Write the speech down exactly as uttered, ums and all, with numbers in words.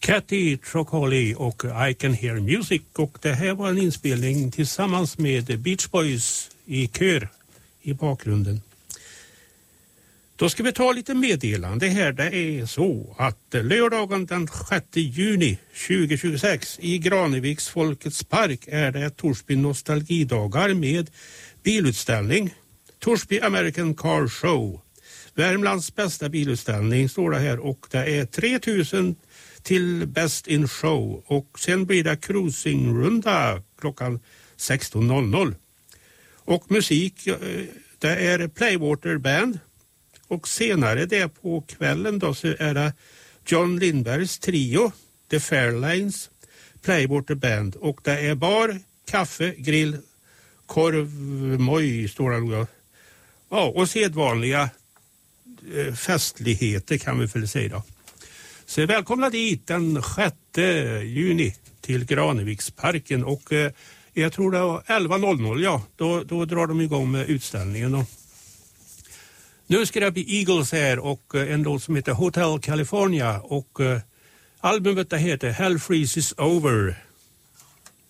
Katty Trocoli och I Can Hear Music, och det här var en inspelning tillsammans med Beach Boys i kör i bakgrunden. Då ska vi ta lite meddelande här. Det är så att lördagen den sjätte juni tjugohundratjugosex i Graneviks Folkets park är det Torsby nostalgidagar med bilutställning. Torsby American Car Show. Värmlands bästa bilutställning står det här, och det är tre tusen till Best in Show, och sen blir det cruisingrunda klockan sexton noll noll. Och musik, det är Playwater Band, och senare det på kvällen då så är det John Lindbergs trio, The Fairlines, Playwater Band, och det är bar, kaffe, grill, korv, moj står det nog. Ja, och sedvanliga eh, festligheter kan vi väl säga då. Så välkomna dit den sjätte juni till Graneviksparken, och eh, jag tror det var elva noll noll, ja, då, då drar de igång med utställningen då. Nu ska det bli Eagles här, och eh, en låt som heter Hotel California, och eh, albumet det heter Hell Freezes Over.